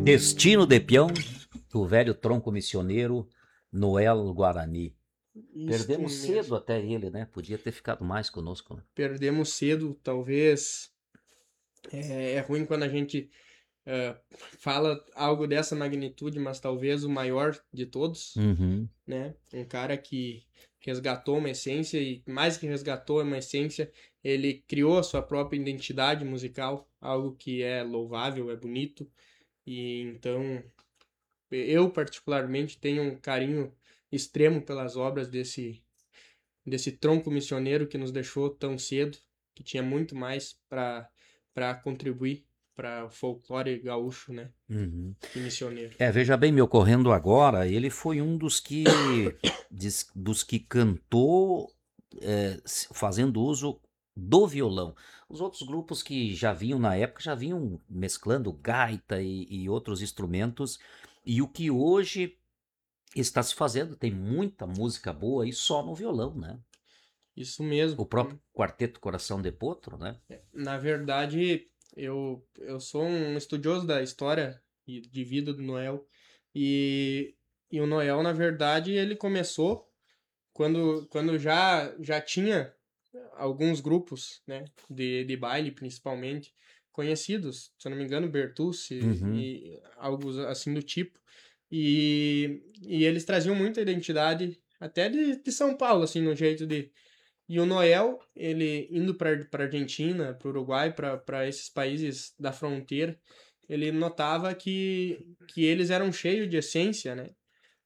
Destino de Peão, do velho tronco missioneiro Noel Guarani. Isto Perdemos mesmo. cedo até ele, né? Podia ter ficado mais conosco, né? Perdemos cedo, talvez. É ruim quando a gente fala algo dessa magnitude, mas talvez o maior de todos, Uhum. né? Um cara que resgatou uma essência e mais que resgatou uma essência, ele criou a sua própria identidade musical, algo que é louvável, é bonito. E então eu particularmente tenho um carinho extremo pelas obras desse tronco missioneiro que nos deixou tão cedo, que tinha muito mais para contribuir para o folclore gaúcho, né? Uhum. E missioneiro. Veja bem, me ocorrendo agora, ele foi um dos dos que cantou fazendo uso do violão. Os outros grupos que já vinham na época já vinham mesclando gaita e outros instrumentos, e o que hoje está se fazendo, tem muita música boa aí só no violão, né? Isso mesmo. O próprio Quarteto Coração de Potro, né? Na verdade, eu sou um estudioso da história e de vida do Noel. E, e o Noel, na verdade, ele começou quando já tinha alguns grupos, né, de baile, principalmente, conhecidos. Se eu não me engano, Bertucci Uhum. e algo assim do tipo. E eles traziam muita identidade, até de São Paulo, assim, no jeito de e o Noel, ele indo para Argentina, para Uruguai, para esses países da fronteira, ele notava que eles eram cheios de essência, né?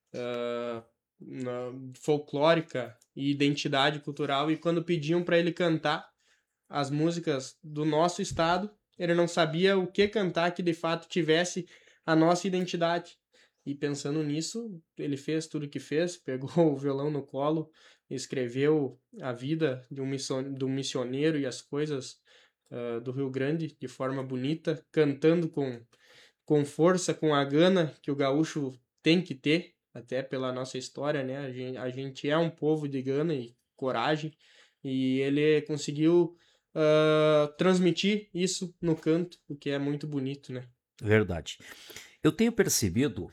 Folclórica e identidade cultural. E quando pediam para ele cantar as músicas do nosso estado, ele não sabia o que cantar que de fato tivesse a nossa identidade. E pensando nisso, ele fez tudo o que fez, pegou o violão no colo, escreveu a vida de um missioneiro e as coisas do Rio Grande de forma bonita, cantando com força, com a gana que o gaúcho tem que ter, até pela nossa história, né? A gente é um povo de gana e coragem, e ele conseguiu transmitir isso no canto, o que é muito bonito, né? Verdade. Eu tenho percebido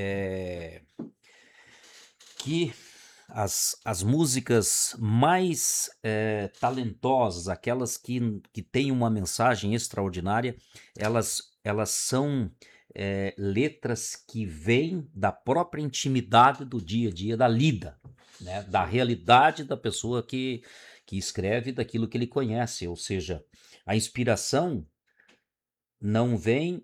que as músicas mais talentosas, aquelas que têm uma mensagem extraordinária, elas são letras que vêm da própria intimidade do dia a dia, da lida, né? Da realidade da pessoa que escreve, daquilo que ele conhece. Ou seja, a inspiração não vem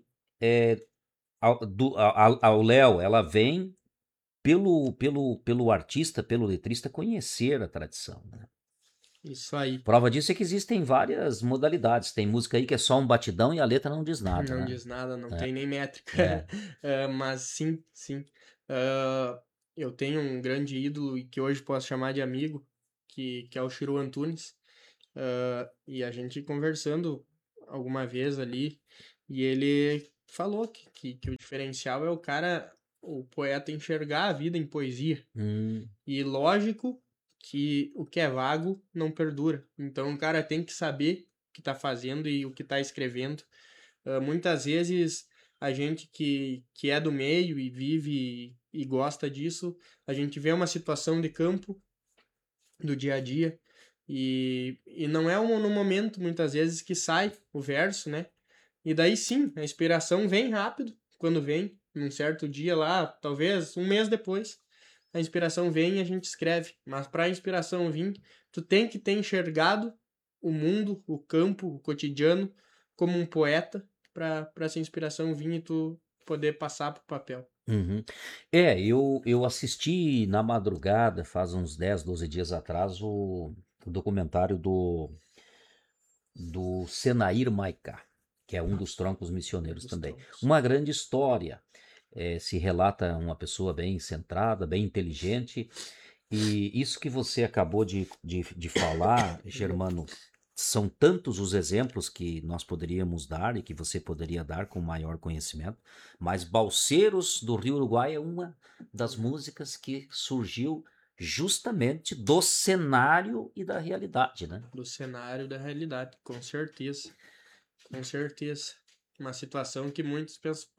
ao Léo, ela vem pelo artista, pelo letrista conhecer a tradição, né? Isso aí. Prova disso é que existem várias modalidades. Tem música aí que é só um batidão e a letra não diz nada, Não né? diz nada, não É, tem nem métrica. é. Mas sim, sim. Eu tenho um grande ídolo e que hoje posso chamar de amigo, que é o Chiru Antunes. E a gente conversando alguma vez ali, e ele falou que o diferencial é o poeta enxergar a vida em poesia. Hum, E lógico que o que é vago não perdura. Então o cara tem que saber o que está fazendo e o que está escrevendo. Muitas vezes a gente que é do meio e vive e gosta disso, a gente vê uma situação de campo do dia a dia e não é no momento muitas vezes que sai o verso, né? E daí sim, a inspiração vem rápido, quando vem, num certo dia lá, talvez um mês depois, a inspiração vem e a gente escreve. Mas para a inspiração vir, tu tem que ter enxergado o mundo, o campo, o cotidiano como um poeta para essa inspiração vir e tu poder passar pro papel. uhum. Eu assisti na madrugada, faz uns 10, 12 dias atrás, o documentário do Senair Maiká, que é um dos troncos missioneiros Dos também. troncos. Uma grande história. Se relata uma pessoa bem centrada, bem inteligente. E isso que você acabou de falar, Germano, são tantos os exemplos que nós poderíamos dar e que você poderia dar com maior conhecimento, mas Balseiros do Rio Uruguai é uma das músicas que surgiu justamente do cenário e da realidade, né? Do cenário da realidade, com certeza. Com certeza. Uma situação que muitos pensam, pá,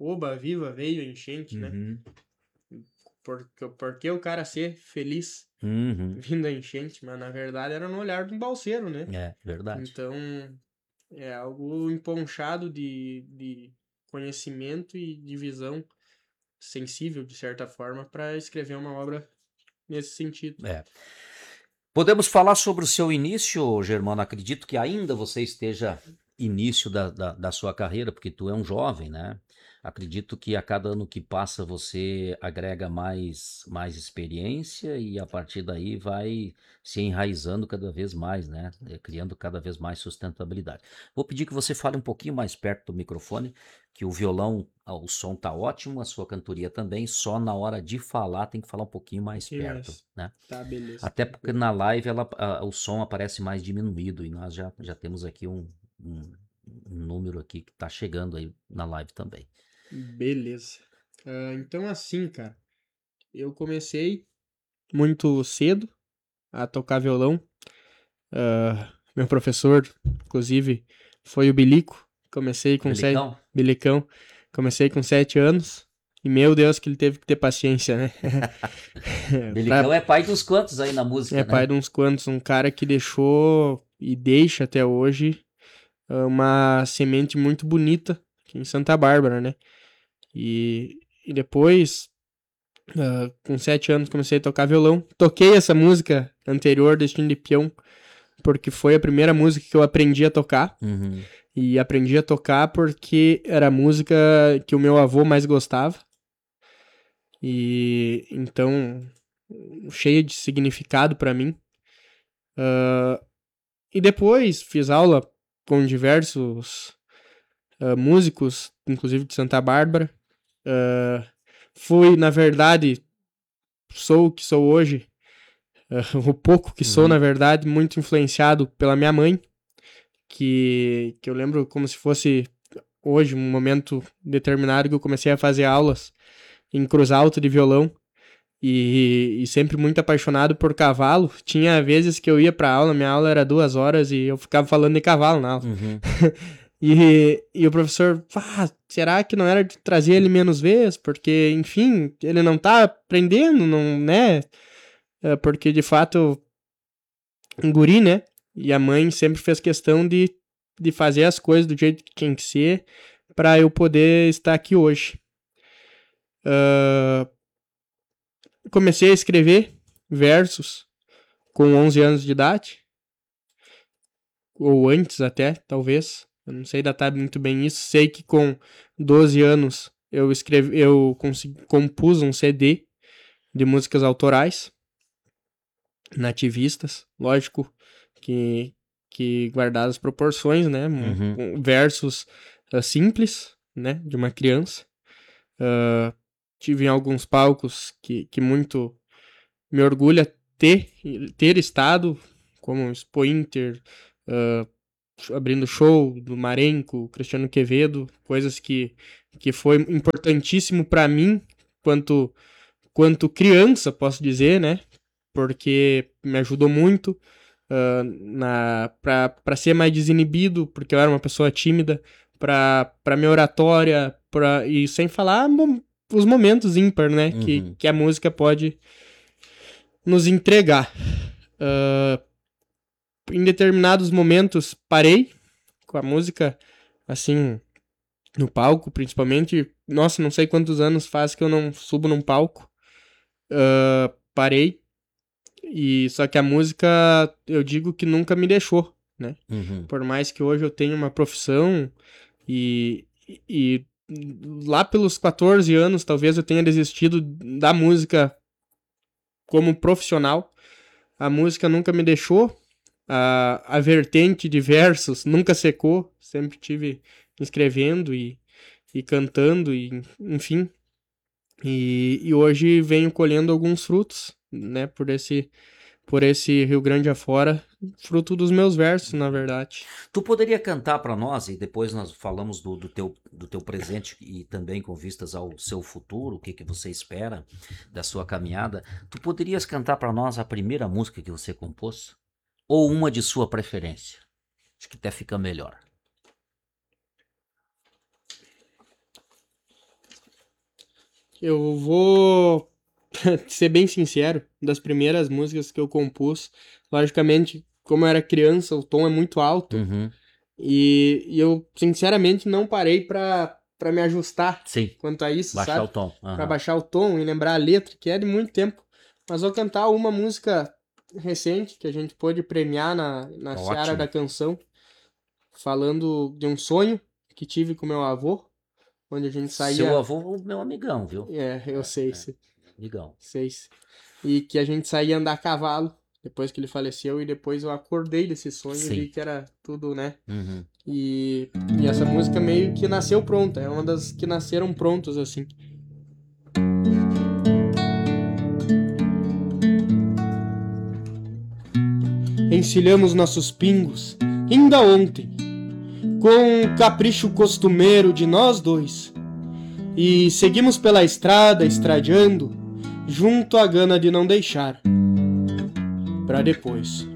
oba, viva, veio a enchente, né? Uhum. Porque o cara ser feliz Uhum. vindo a enchente, mas na verdade era no olhar de um balseiro, né? É, verdade. Então é algo emponchado de conhecimento e de visão sensível, de certa forma, para escrever uma obra nesse sentido. É. Podemos falar sobre o seu início, Germano? Acredito que ainda você esteja início da sua carreira, porque tu é um jovem, né? Acredito que a cada ano que passa você agrega mais experiência e a partir daí vai se enraizando cada vez mais, né? Criando cada vez mais sustentabilidade. Vou pedir que você fale um pouquinho mais perto do microfone, que o violão, o som tá ótimo, a sua cantoria também, só na hora de falar tem que falar um pouquinho mais Que perto, mais? né? Tá, beleza. Até porque na live o som aparece mais diminuído e nós já temos aqui um número aqui que está chegando aí na live também. Beleza. Então, assim, cara, eu comecei muito cedo a tocar violão. Meu professor, inclusive, foi o Bilico. Comecei com Belicão? Bilicão. Comecei com 7 anos. E meu Deus, que ele teve que ter paciência, né? Belicão é pai dos quantos aí na música, É pai né? de uns quantos, um cara que deixou e deixa até hoje uma semente muito bonita aqui em Santa Bárbara, né? E depois, com 7 anos, comecei a tocar violão. Toquei essa música anterior, Destino de Peão, porque foi a primeira música que eu aprendi a tocar. Uhum. E aprendi a tocar porque era a música que o meu avô mais gostava. E então, cheia de significado para mim. E depois fiz aula com diversos músicos, inclusive de Santa Bárbara. Fui, na verdade, sou o que sou hoje, o pouco que sou, Uhum. na verdade, muito influenciado pela minha mãe, que eu lembro como se fosse hoje, um momento determinado que eu comecei a fazer aulas em cruz alta de violão. E sempre muito apaixonado por cavalo. Tinha vezes que eu ia pra aula, minha aula era 2 horas e eu ficava falando de cavalo na aula. Uhum. E o professor, será que não era de trazer ele menos vezes? Porque, enfim, ele não tá aprendendo, não, né? Porque, de fato, um guri, né? E a mãe sempre fez questão de fazer as coisas do jeito que tinha que ser pra eu poder estar aqui hoje. Comecei a escrever versos com 11 anos de idade, ou antes até, talvez. Eu não sei datar muito bem isso. Sei que com 12 anos eu compus um CD de músicas autorais, nativistas, lógico que guardadas as proporções, né? Uhum. Versos simples, né? De uma criança. Tive em alguns palcos que muito me orgulha ter estado, como Expo Inter, abrindo show do Marenco, Cristiano Quevedo, coisas que foi importantíssimo para mim quanto criança, posso dizer, né? Porque me ajudou muito para ser mais desinibido, porque eu era uma pessoa tímida, para minha oratória, e sem falar os momentos ímpar, né? Uhum. Que a música pode nos entregar. Em determinados momentos parei com a música, assim, no palco, principalmente. Nossa, não sei quantos anos faz que eu não subo num palco. Parei. E só que a música, eu digo que nunca me deixou, né? Uhum. Por mais que hoje eu tenha uma profissão e lá pelos 14 anos, talvez eu tenha desistido da música como profissional. A música nunca me deixou. A vertente de versos nunca secou. Sempre tive escrevendo e cantando, enfim. E hoje venho colhendo alguns frutos, né? Por esse Rio Grande afora, fruto dos meus versos, na verdade. Tu poderia cantar para nós, e depois nós falamos do teu presente e também com vistas ao seu futuro, o que, que você espera da sua caminhada. Tu poderias cantar para nós a primeira música que você compôs? Ou uma de sua preferência? Acho que até fica melhor. Eu vou ser bem sincero, das primeiras músicas que eu compus, logicamente, como eu era criança, o tom é muito alto, Uhum. e eu, sinceramente, não parei pra me ajustar Sim, quanto a isso, baixar sabe? o tom. Pra Aham. baixar o tom e lembrar a letra, que é de muito tempo. Mas vou cantar uma música recente, que a gente pôde premiar na Seara da Ótimo. Canção, falando de um sonho que tive com meu avô, onde a gente Seu saía... avô, meu amigão, viu? Eu sei, Amigão. sei. E que a gente saía andar a cavalo depois que ele faleceu, e depois eu acordei desse sonho e vi Sim. que era tudo, né? Uhum. E essa música meio que nasceu pronta, é uma das que nasceram prontas, assim. Encilhamos nossos pingos, ainda ontem, com um capricho costumeiro de nós dois, e seguimos pela estrada, estradeando, junto à gana de não deixar pra depois.